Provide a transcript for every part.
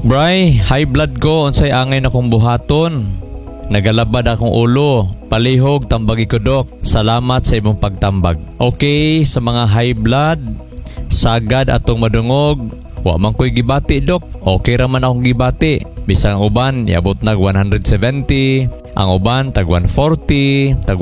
bray, high blood ko, unsay angay na kong buhaton. Nagalabad akong ulo, palihog, tambagi ko dok. Salamat sa imong pagtambag. Okay, sa mga high blood, sagad atong madungog, wa man ko'y gibati dok. Okay raman akong gibati. Bisang uban, iabot nag 170, ang uban tag 140, tag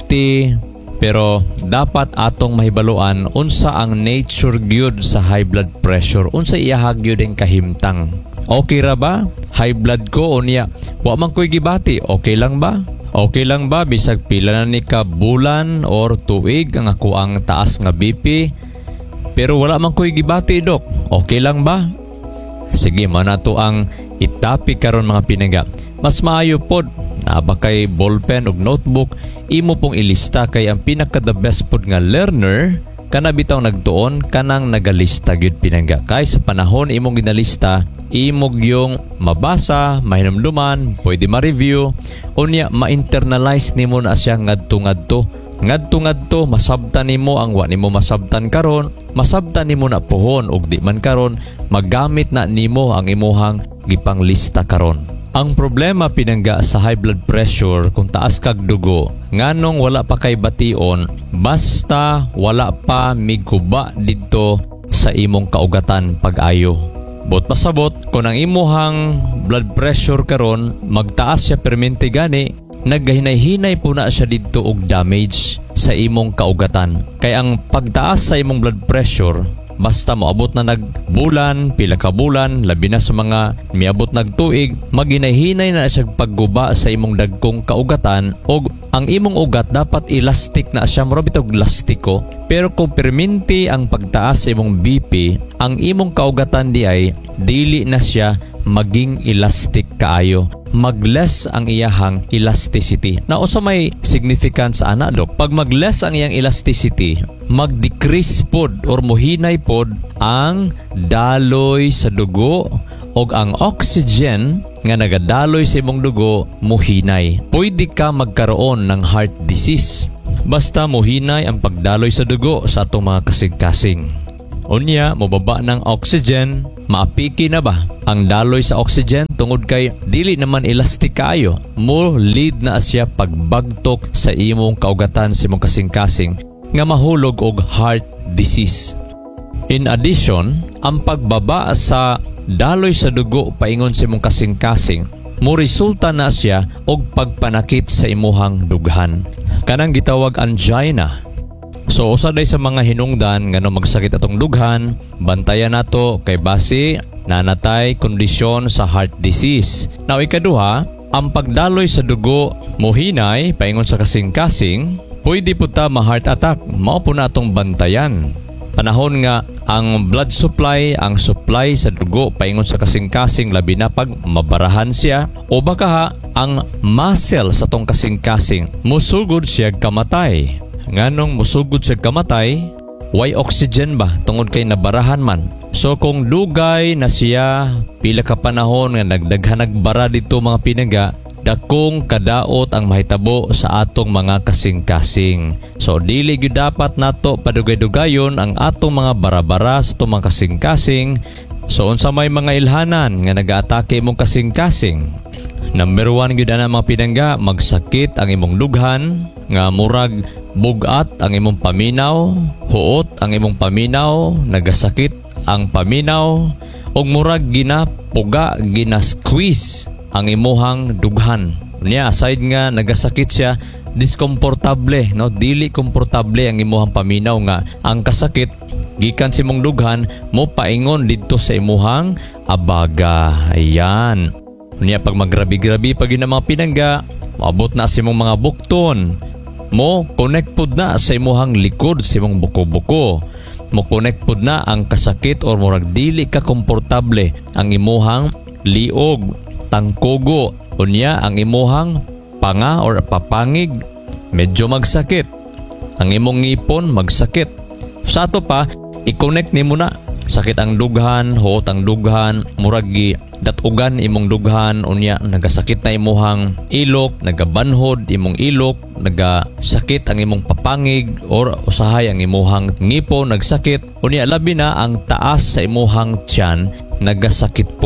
150. Pero dapat atong mahibaluan unsa ang nature gyud sa high blood pressure, unsa iyahag gyud ang kahimtang. Okay ra ba? High blood ko unya, wa man ko'y gibati, okay lang ba? Okay lang ba bisag pila na ni ka bulan or tuig ang ako ang taas nga BP? Pero wala man ko'y gibati dok, okay lang ba? Sige, mana to ang itapi karon mga pinaga. Mas maayo pod na ba kay ballpen ug notebook, imo pong ilista kay ang pinaka the best pod nga learner kana bitaw nagtuon kanang nagalista gyud pinangga. Kay sa panahon imong ginalista, imog yung mabasa, mahinumduman, pwede ma-review, unya ma-internalize nimo na siya ngadto-ngadto. Ngadto-ngadto masabtan nimo ang wa nimo masabtan karon, masabtan nimo na pohon ug di man karon, magamit na nimo ang imuhang gipanglista karon. Ang problema pinangga sa high blood pressure kung taas kag dugo, nganong wala pa kay bation, basta wala pa miguba dito sa imong kaugatan pag-ayo. Bot pasabot, kung ang imuhang blood pressure karon magtaas siya permente gani, naggahinay-hinay po na siya dito og damage sa imong kaugatan. Kaya ang pagtaas sa imong blood pressure, basta moabot na nagbulan, pila ka bulan, labi na sa mga miabot nagtuig, maghinay-hinay na siya pagguba sa imong dagkong kaugatan o ang imong ugat dapat elastic na siya, mura bitog lastiko. Pero kung perminti ang pagtaas sa imong BP, ang imong kaugatan di ay dili na siya maging elastic kaayo. Mag-less ang iyahang elasticity. Na usa may significance sa ana dok. Pag mag-less ang iyang elasticity, mag-decrease pod or mohinay pod ang daloy sa dugo o ang oxygen nga nagadaloy sa imong dugo mohinay. Pwede ka magkaroon ng heart disease basta mohinay ang pagdaloy sa dugo sa atong mga kasing-kasing. Unya, mababa ng oxygen, maapiki na ba ang daloy sa oxygen tungod kay dili naman elastic kaayo, mo lead na siya pagbagtok sa imong kaugatan sa imong kasing-kasing nga mahulog og heart disease. In addition, ang pagbaba sa daloy sa dugo paingon sa imong kasing-kasing mo resulta na siya og pagpanakit sa imuhang dughan, kanang gitawag angina. So usa day sa mga hinungdan ngano magsakit atong dughan, bantayan nato kay base nanatay kondisyon sa heart disease. Now ikaduha, ang pagdaloy sa dugo mohinay paingon sa kasing-kasing, pwede po ta ma-heart attack, mao po na atong bantayan. Panahon nga ang blood supply, ang supply sa dugo paingon sa kasing-kasing labi na pag mabarahan siya o baka ang muscle sa tong kasing-kasing musugod siya kamatay. Nganong musugod siya kamatay, way oxygen ba tungod kay nabarahan man. So kung dugay na siya pila ka panahon nga nagdaghan nagbara dito mga pinaga, dakong kadaot ang mahitabo sa atong mga kasing-kasing. So dili gyud dapat nato padugay-dugayon ang atong mga bara-bara sa atong mga kasing-kasing. So unsa may mga ilhanan nga nagaatake imong kasing-kasing? Number 1 gyud ana mga pinangga, magsakit ang imong dughan nga murag bugat ang imong paminaw, huot ang imong paminaw, nagasakit ang paminaw, ug murag ginapuga, gina-squeeze ang imuhang dughan. Unya aside nga nagasakit siya, diskomportable, no? Dili komportable ang imuhang paminaw nga ang kasakit gikan sa imong dughan mo paingon didto sa imuhang abaga. Ayan. Unya pag magrabi-grabi pag yun ang mga pinangga, maabot na sa imong mga bukton, mo connect pod na sa imuhang likod sa imong buko-buko, mo connect pod na ang kasakit or murag dili ka komportable ang imuhang liog, tangkugo, unya ang imuhang panga or papangig medyo magsakit, ang imong ngipon magsakit. Sa ato pa i-connect nimo na sakit ang dughan, huot ang dughan, murag datugan imong dughan, unya nagasakit na imuhang ilok, nagabanhod imong ilok, nagasakit ang imong papangig or usahay ang imuhang ngipon nagsakit, unya labi na ang taas sa imuhang tiyan nagasakit pod.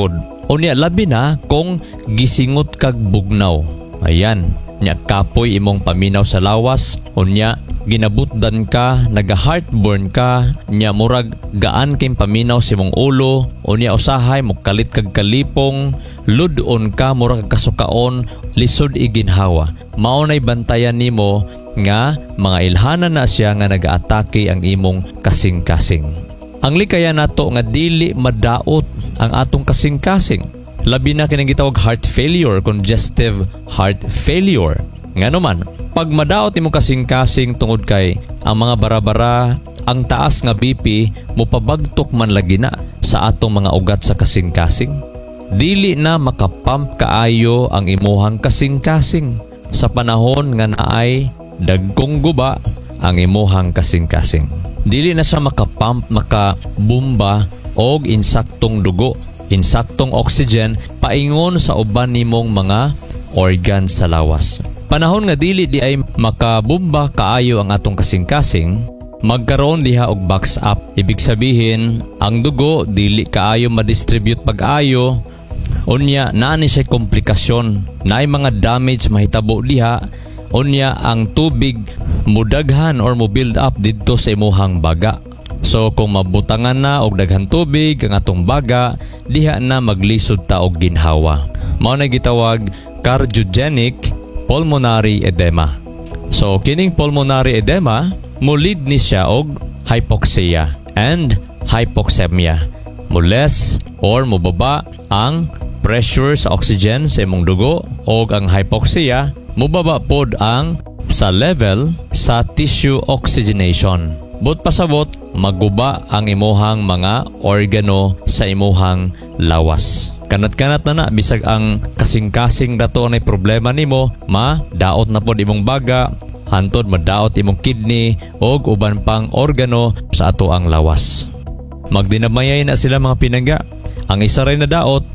Unya labi na kung gisingot kag bugnaw. Ayan, nya kapoy imong paminaw sa lawas. Unya ginabutdan ka, naga-heartburn ka, nya murag gaan kay paminaw sa imong ulo. Unya usahay mo kalit kag kalipong, ludon ka, murag kasukaon, lisod iginhawa. Maunay bantayan nimo nga mga ilhana na siya nga nagaatake ang imong kasing-kasing. Ang likaya nato nga dili madaot ang atong kasing-kasing. Labi na kinang gitawag heart failure, congestive heart failure. Ngano man, pag madaot imong kasing-kasing tungod kay ang mga bara-bara, ang taas nga BP mopabagtok man lagi na sa atong mga ugat sa kasing-kasing. Dili na makapump kaayo ang imuhang kasing-kasing sa panahon nga naay dagkong guba ang imuhang kasing-kasing. Dili na siya makapump, makabumba og insaktong dugo, insaktong oxygen paingon sa uban nimong mga organ sa lawas. Panahon nga dili di ay makabumba kaayo ang atong kasing-kasing, magkaroon diha og box up. Ibig sabihin, ang dugo dili kaayo ma-distribute pag-ayo. Unya naani siya komplikasyon, naay mga damage mahitabo diha. Unya ang tubig mudaghan or mo build up didto sa imuhang baga. So kung mabutangan na og daghan tubig ang atong baga, diha na maglisod ta og ginhawa. Mao na gitawag cardiogenic pulmonary edema. So kining pulmonary edema mulid ni siya og hypoxia and hypoxemia. Mules or mubaba ang pressure sa oxygen sa imong dugo, og ang hypoxia mubaba pod ang sa level sa tissue oxygenation. But pasabot maguba ang imuhang mga organo sa imuhang lawas. Kanat-kanat na bisag ang kasing-kasing dato na problema nimo, daot na pod imong baga, hantod madaot imong kidney og uban pang organo sa ato ang lawas. Magdinamayay na sila mga pinangga. Ang isa ray na daot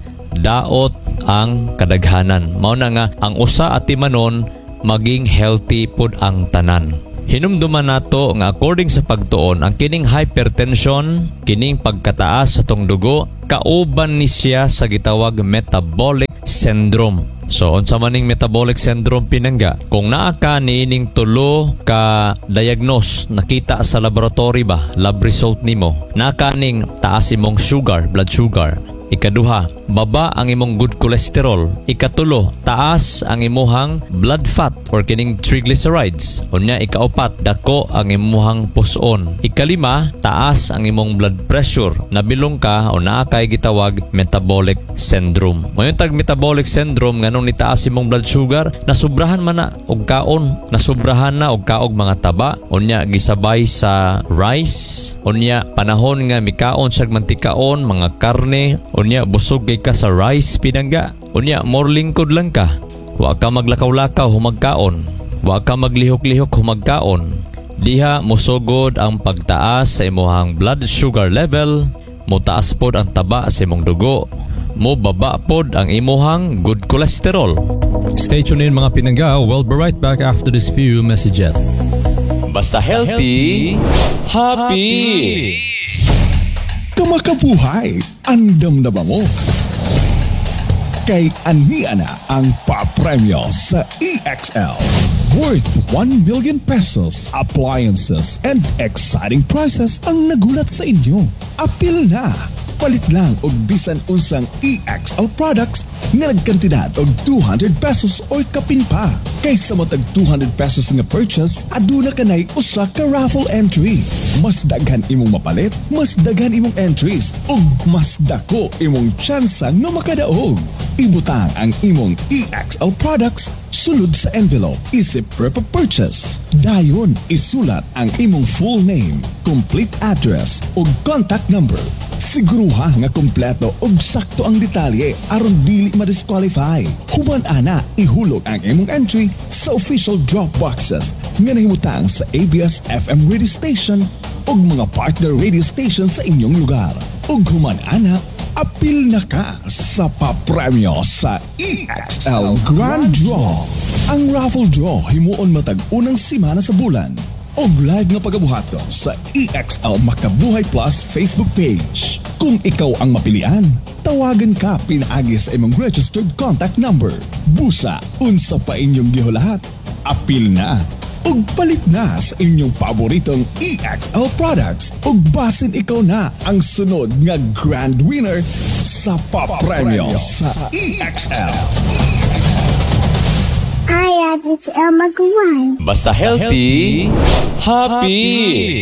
ang kadaghanan. Mao na nga ang usa at timanon maging healthy pod ang tanan. Hinumduman nato nga according sa pagtuon, ang kining hypertension, kining pagkataas sa tong dugo, kauban ni siya sa gitawag metabolic syndrome. So unsa maning metabolic syndrome pinangga? Kung naa ka niining tulo ka diagnose nakita sa laboratory ba, lab result nimo, naa ka ning taas imong sugar, blood sugar. Ikaduha, baba ang imong good cholesterol. Ikatulo, taas ang imuhang blood fat or kining triglycerides. Unya, ikaupat, dako ang imuhang puson. Ikalima, taas ang imong blood pressure. Nabilong ka o naa kay gitawag metabolic syndrome. Ngayon tag metabolic syndrome nganong ni taas imong blood sugar, nasubrahan man na og kaon, nasubrahan na og kaog mga taba. Unya, gisabay sa rice. Unya, panahon nga mikaon sag mantikaon, mga karne. Unya, busog kay ka sa rice pinangga. Unya, more lingkod lang ka. Wa ka maglakaw-lakaw humagkaon. Wa ka maglihok-lihok humagkaon. Diha musugod ang pagtaas sa imuhang blood sugar level, mutaas pod ang taba sa imong dugo, mo baba pod ang imuhang good cholesterol. Stay tuned in mga pinangga. We'll be right back after this few messages. Basta healthy, happy! Kamakabuhay, andam na ba mo? Kay ania na ang papremyo sa EXL. Worth 1 million pesos, appliances, and exciting prizes ang nagulat sa inyo. Apil na! Palit lang og bisan unsang EXL products nga nagkantidad og 200 pesos or kapin pa. Kaysa mo tag 200 pesos nga purchase, aduna kanay usa ka raffle entry. Mas daghan imong mapalit, mas daghan imong entries, ug mas dako imong tsansa nga makadaog. Ibutang ang imong EXL products sulod sa envelope. Isip prep purchase. Dayon isulat ang imong full name, complete address ug contact number. Siguruha nga kompleto ug sakto ang detalye aron dili ma-disqualify. Human ana ihulog ang imong entry sa official drop boxes nga nahimutang sa ABS-FM radio station ug mga partner radio station sa inyong lugar. Ug human ana apil na ka sa papremyo sa EXL Grand Draw. Ang raffle draw himuon matag unang semana sa bulan. Og live nga pagabuhato sa EXL Makabuhay Plus Facebook page. Kung ikaw ang mapilian, tawagan ka pinaagi sa imong registered contact number. Busa, unsa pa inyong gihulahat? Apil na ug palit na sa inyong paboritong EXL products ug basin ikaw na ang sunod nga grand winner sa papremyo sa EXL. Hi, it's Elma Guan. Basta healthy, happy!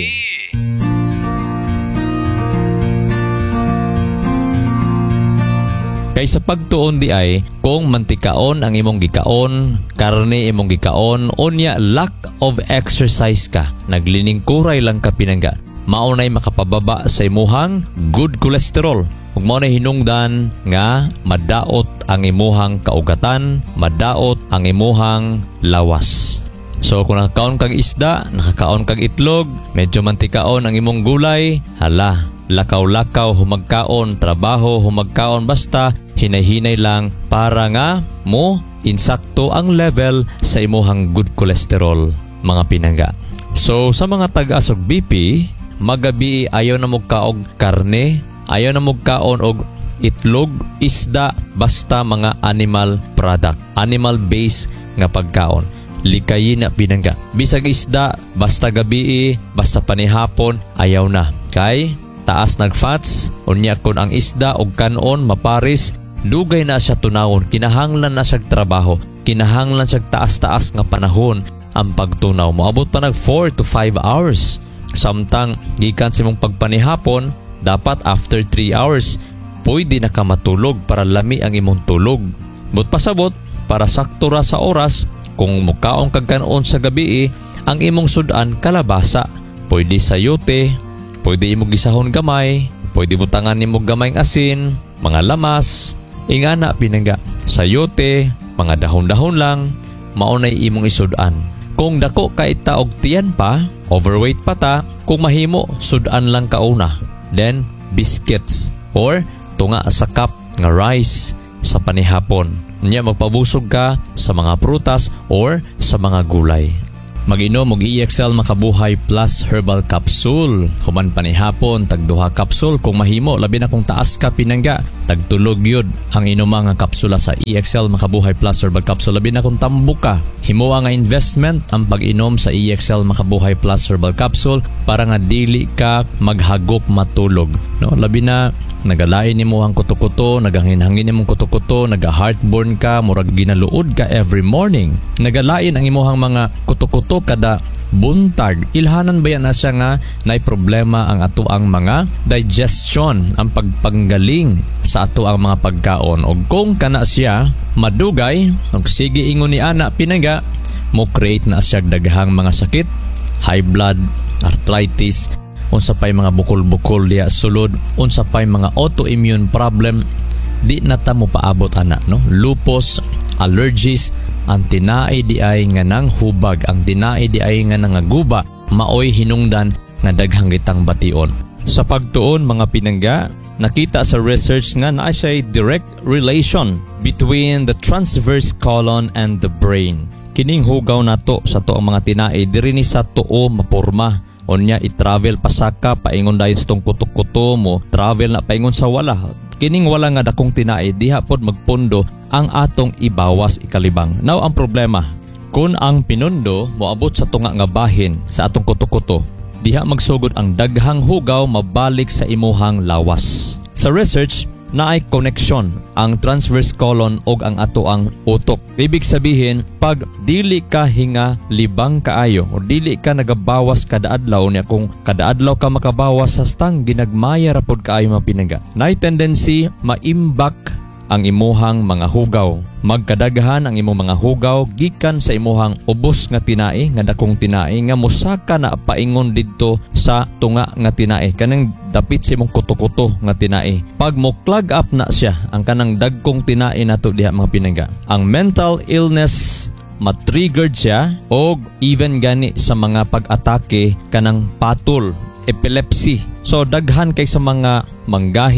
Kay sa pagtuon di ay, kung mantikaon ang imong gikaon, karne imong gikaon, unya lack of exercise ka, nagliningkuray lang ka pinangga, maunay makapababa sa imuhang good cholesterol. Ug mao na hinungdan nga madaot ang imuhang kaugatan, madaot ang imuhang lawas. So kung nakakaon kag isda, nakakaon kag itlog, medyo mantikaon ang imong gulay, hala, lakaw-lakaw humagkaon, trabaho humagkaon, basta hinay-hinay lang para nga mo insakto ang level sa imuhang good cholesterol, mga pinangga. So sa mga tag-asog BP, magabi ayaw na mo kaog karne, ayaw na mo kaon og itlog, isda, basta mga animal product, animal based nga pagkaon. Likayin na pinangga. Bisag isda, basta gabi, basta panihapon, ayaw na. Kay taas nag-fats, unya kun ang isda og kanon maparis, dugay na siya tunawon, kinahanglan na siya trabaho, kinahanglan siya taas-taas nga panahon ang pagtunaw. Moabot pa nag 4 to 5 hours. Samtang gikan sa imong pagpanihapon, dapat after 3 hours, pwede na ka matulog para lami ang imong tulog. But pasabot, para sakto ra sa oras, kung mukaong kag kanon sa gabi, ang imong sudan kalabasa. Pwede sayote, pwede imong gisahon gamay, pwede butangan imong gamayng asin, mga lamas, ingana pinangga. Sayote, mga dahon-dahon lang, maunay imong isudan. Kung dako ka ita og tiyan pa, overweight pa ta, kung mahimo, sudan lang kauna. Then, biscuits or tunga sa cup nga rice sa panihapon. Nya magpabusog ka sa mga prutas or sa mga gulay. Mag-inom og EXL Makabuhay Plus Herbal Capsule. Human panihapon, tagduha capsule. Kung mahimo, labi na kung taas ka pinangga, tagtulog yun ang inumang kapsula sa EXL Makabuhay Plus Herbal Capsule. Labi na kung tambok ka, himuwa nga investment ang pag-inom sa EXL Makabuhay Plus Herbal Capsule para nga dili ka maghagop matulog. No? Labi na nagalain nimo ang kuto-kuto, nagahangin-hangin nimo kuto-kuto, naga-heartburn ka, murag ginaluod ka every morning. Nagalain ang imuhang mga kuto-kuto kada buntag. Ilhanan ba yan na siya nga naay problema ang ato ang mga digestion, ang pagpanggaling sa ato ang mga pagkaon. O kung kana siya madugay, og sige ingon ni ana pinangga, mo create na siya daghang mga sakit, high blood, arthritis, unsa pay mga bukol-bukol diya sulod, unsa pay mga autoimmune problem, di na ta mo paabot ana, no? Lupus, allergies, ang tinaay di ay nga nang hubag, ang tinaay di ay nga nangaguba, maoy hinungdan nga daghang kitang bation. Sa pagtuon mga pinangga, nakita sa research nga naa siya direct relation between the transverse colon and the brain. Kining hugaw nato sa to ang mga tinaay diri ni sa tuo maporma. Onya i-travel pasaka paingon dayon sa tong kuto-kuto mo, travel na paingon sa wala. Kining wala nga dakong tinaay diha pod magpundo ang atong ibawas ikalibang. Now ang problema, kun ang pinundo moabot sa tunga nga bahin sa atong kuto-kuto, diha magsugod ang daghang hugaw mabalik sa imuhang lawas. Sa research, naay connection ang transverse colon og ang ato ang utok. Ibig sabihin, pag dili ka hinga libang kaayo o dili ka nagabawas kada adlaw niya, kung kada adlaw ka makabawas sa stang ginagmaya ra pod kaayo mapinangga, naay tendency maimbak ang imuhang mga hugaw. Magkadaghan ang imong mga hugaw gikan sa imuhang ubos nga tinai, nga dakong tinai nga musaka na paingon didto sa tunga nga tinai, kanang dapit sa imong kuto-kuto nga tinai. Pag mo clog up na siya ang kanang dagkong tinai nato diha mga pinangga, ang mental illness matriggered siya, o even gani sa mga pag-atake kanang patol, epilepsy. So daghan kay sa mga manggahi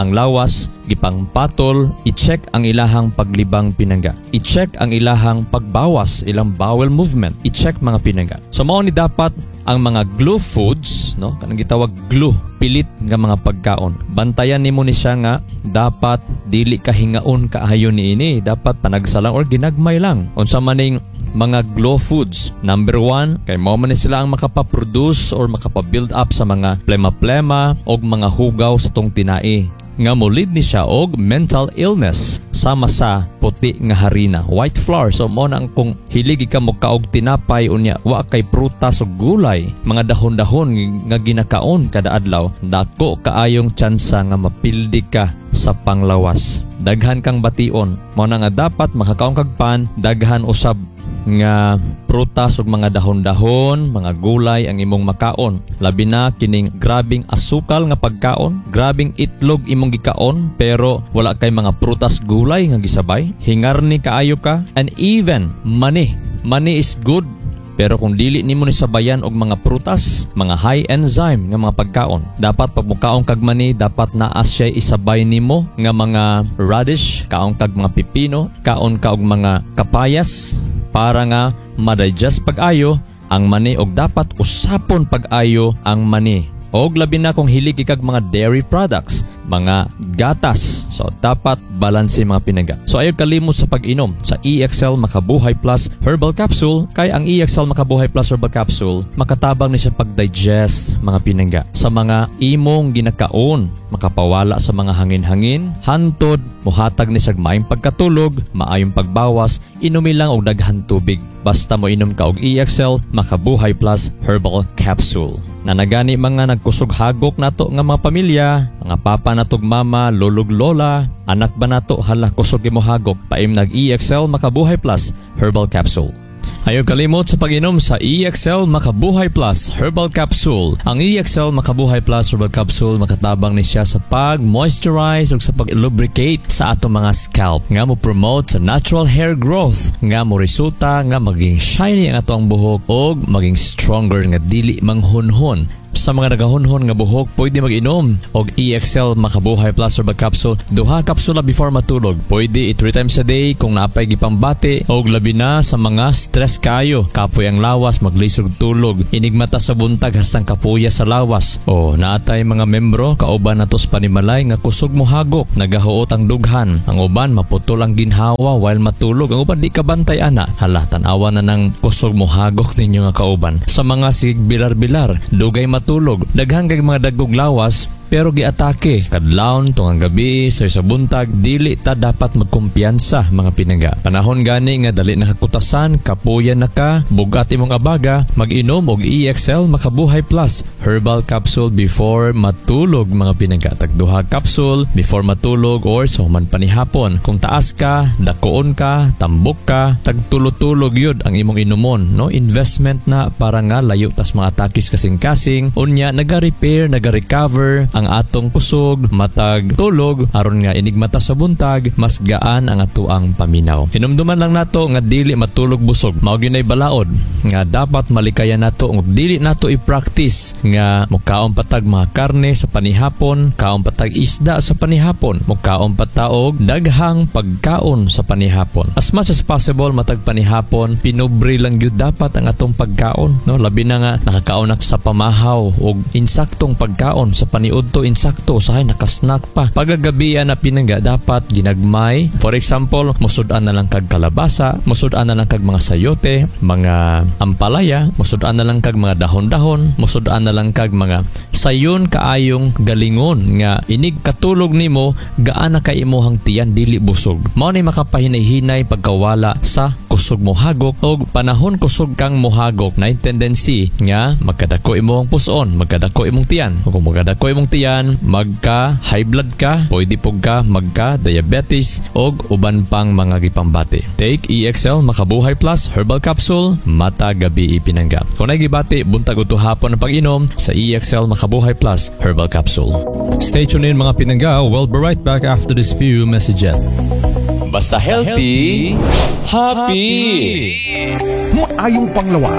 ang lawas, gipang patol, i-check ang ilahang paglibang pinangga. I-check ang ilahang pagbawas, ilang bowel movement, i-check mga pinangga. So mao ni dapat ang mga glue foods, no? Kanang gitawag glue, pilit nga mga pagkaon. Bantayan nimo ni siya nga dapat dili kahingaon kaayo niini, dapat panagsalang or ginagmay lang. Unsa maning mga glow foods. Number 1, kay mao man sila ang makapaproduce or makapabuild up sa mga plema-plema o mga hugaw sa tong tinai. Nga molid ni siya og mental illness sama sa puti nga harina, white flour. So mo na ang kung hilig ka mo kaog tinapay unya wa kay prutas o gulay, mga dahon-dahon nga ginakaon kada adlaw, dako kaayong tsansa nga mapildi ka sa panglawas. Daghan kang bation, mo na nga dapat makakaon kag pan, daghan usab nga prutas ug mga dahon-dahon, mga gulay ang imong makaon. Labi na kining grabing asukal nga pagkaon, grabing itlog imong gikaon pero wala kay mga prutas gulay nga gisabay. Hingarni kaayo ka, and even money. Money is good, pero kung dili nimo ni sabayan og mga prutas, mga high enzyme nga mga pagkaon, dapat pag mukaon kag mani, dapat naa siya isabay nimo nga mga radish, kaon kag mga pipino, kaon ka og mga kapayas para nga ma-digest pag-ayo ang mani og dapat usapon pag-ayo ang mani. Og labi na kung hilig kag mga dairy products, mga gatas. So dapat balanse mga pinangga. So ayaw kalimot sa pag-inom sa EXL Makabuhay Plus Herbal Capsule. Kay ang EXL Makabuhay Plus Herbal Capsule makatabang ni siya pag-digest mga pinangga sa mga imong ginakaon, makapawala sa mga hangin-hangin, hantod, muhatag ni siya maayong pagkatulog, maayong pagbawas, inumi lang og daghan tubig. Basta mo inom ka og EXL Makabuhay Plus Herbal Capsule. Na nagani mga nagkusog hagok nato nga mga pamilya, mga papa natog mama, lulog lola, anak ba nato hala kusog imo hagok, paim nag EXL Makabuhay Plus Herbal Capsule. Ayaw kalimot sa pag-inom sa EXL Makabuhay Plus Herbal Capsule. Ang EXL Makabuhay Plus Herbal Capsule makatabang ni siya sa pag-moisturize o sa pag-lubricate sa atong mga scalp, nga mo promote sa natural hair growth, nga mo resulta nga maging shiny ang atong buhok o maging stronger nga dili manghunhon. Sa mga nagahunhon nga buhok, pwede mag-inom og EXL Makabuhay Plus Herbal Capsule. 2 kapsula before matulog. Pwede 3 times a day kung napay gipambati og labi na sa mga stress kayo. Kapoy ang lawas, maglisog tulog. Inigmata sa buntag hastang kapuya sa lawas. O naatay mga membro kauban natos panimalay nga kusog mo hagok, nagahuot ang dughan. Ang uban maputol ang ginhawa while matulog. Ang uban di ka bantay ana. Hala, tan-awa na ng kusog mo hagok ninyo nga kauban. Sa mga sigbilar-bilar, dugay matulog, daghang kay mga dagkog lawas pero giatake kadlawon tungang gabi sa buntag, dili ta dapat magkumpiyansa mga pinangga. Panahon gani nga dali nakakutasan, kapuyan na ka, bugat imong abaga, mag-inom og EXL Makabuhay Plus Herbal Capsule before matulog mga pinangga. Tag 2 capsule before matulog or sa human panihapon. Kung taas ka, dakoon ka, tambok ka, tag tulog-tulog yun ang imong inumon, no? Investment na para nga layo tas mga takis kasing-kasing, unya naga-repair, naga-recover ang atong kusog, matag tulog, aron nga inigmata sa buntag, mas gaan ang atuang paminaw. Hinumduman lang nato nga dili matulog busog. Mao gyud balaod nga dapat malikayan nato ug dili nato i-practice nga mukaon patag mga karne sa panihapon, kaon patag isda sa panihapon, mukaon pataog daghang pagkaon sa panihapon. As much as possible matag panihapon, pinubri lang gyud dapat ang atong pagkaon, no? Labi na nga nakakaon sa pamahaw ug insaktong pagkaon sa paniud to insakto usahay nakasnack pa. Pagagabian na pinangga dapat ginagmay. For example, musud-an na lang kag kalabasa, musud-an na lang kag mga sayote, mga ampalaya, musud-an na lang kag mga dahon-dahon, musud-an na lang kag mga sayon kaayong galingon nga inig katulog nimo gaan na kay imong tiyan dili busog. Mao ni makapahinay-hinay pagkawala sa kusog mo hagok og panahon kusog kang mohagok na tendency nga magkadako imong puson, magkadako imong tiyan. Kung magkadako imong tiyan, magka high blood ka, pwede pug ka magka diabetes og uban pang mga gipambati. Take EXL Makabuhay Plus Herbal Capsule mata gabi ipinangga. Kung nagibati buntag uto hapon ang pag-inom sa EXL Makabuhay Plus Herbal Capsule. Stay tuned in mga pinangga. We'll be right back after this few messages. Basta healthy, happy! Maayong panglawas.